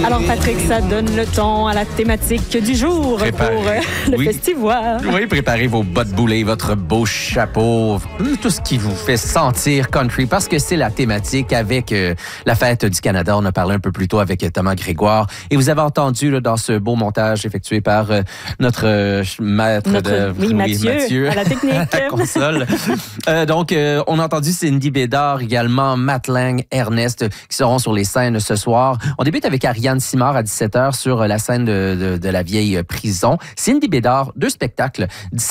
Alors Patrick, ça donne le ton à la thématique du jour pour le festival. Oui, préparez vos bottes boulées, votre beau chapeau, tout ce qui vous fait sentir country, parce que c'est la thématique avec la fête du Canada. On a parlé un peu plus tôt avec Thomas Grégoire. Et vous avez entendu là, dans ce beau montage effectué par notre maître Mathieu, à la technique. À la console. Donc, on a entendu Cindy Bédard également, Matt Lang, Ernest, qui seront sur les scènes ce soir. On débute avec Ariane Simard à 17h sur la scène de la vieille prison. Cindy Bédard, 2 spectacles,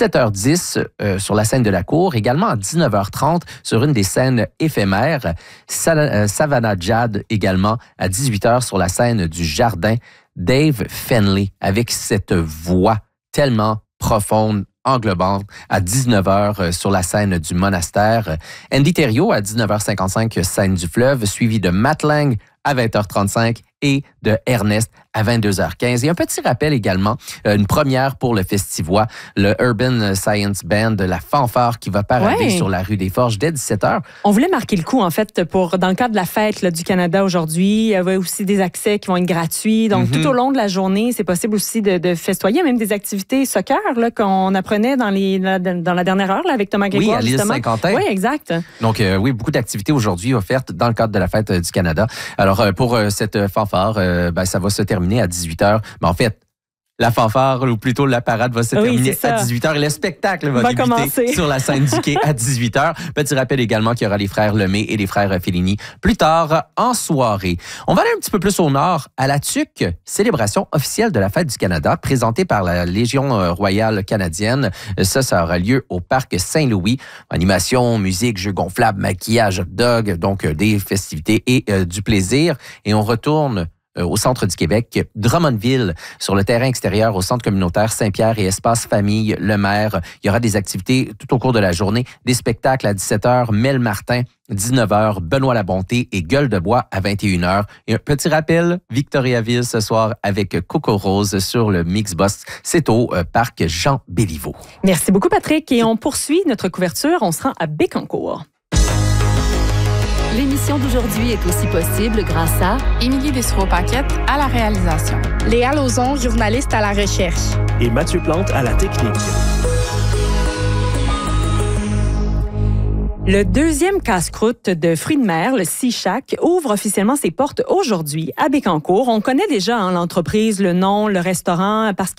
17h10 sur la scène de la cour, également à 19h30 sur une des scènes éphémères. Savannah Jad également à 18h sur la scène du jardin. Dave Fenley avec cette voix tellement profonde, englobante, à 19h sur la scène du monastère. Andy Thériault à 19h55, scène du fleuve, suivi de Matt Lang à 20h35 et de Ernest à 22h15. Et un petit rappel également, une première pour le Festivois, le Urban Science Band, la fanfare qui va parader sur la rue des Forges dès 17h. On voulait marquer le coup, en fait, dans le cadre de la fête là, du Canada aujourd'hui. Il y avait aussi des accès qui vont être gratuits. Donc, tout au long de la journée, c'est possible aussi de festoyer, même des activités soccer là, qu'on apprenait dans la dernière heure là, avec Thomas Grégoire. Oui, à l'île Saint-Quentin. Oui, exact. Donc, oui, beaucoup d'activités aujourd'hui offertes dans le cadre de la fête du Canada. Alors, pour cette fanfare, ça va se terminer à 18h. Mais en fait, la fanfare, ou plutôt la parade, va se terminer à 18h et le spectacle va débuter commencer sur la scène du quai à 18h. Petit rappel également qu'il y aura les frères Lemay et les frères Fellini plus tard en soirée. On va aller un petit peu plus au nord, à la Tuque, célébration officielle de la fête du Canada présentée par la Légion royale canadienne. Ça aura lieu au parc Saint-Louis. Animation, musique, jeux gonflables, maquillage, hot dog, donc des festivités et du plaisir. Et on retourne au centre du Québec, Drummondville, sur le terrain extérieur au centre communautaire Saint-Pierre et espace famille Le Maire. Il y aura des activités tout au cours de la journée, des spectacles à 17h, Mel Martin, 19h, Benoît Labonté et Gueule de Bois à 21h. Et un petit rappel, Victoriaville ce soir avec Coco Rose sur le Mixbus. C'est au parc Jean Béliveau. Merci beaucoup, Patrick. Et on poursuit notre couverture. On se rend à Bécancour. L'émission d'aujourd'hui est aussi possible grâce à Émilie Dessureau-Paquette à la réalisation, Léa Lauzon, journaliste à la recherche, et Mathieu Plante à la technique. Le 2e casse-croûte de fruits de mer, le Sea Shack, ouvre officiellement ses portes aujourd'hui à Bécancour. On connaît déjà l'entreprise, le nom, le restaurant, parce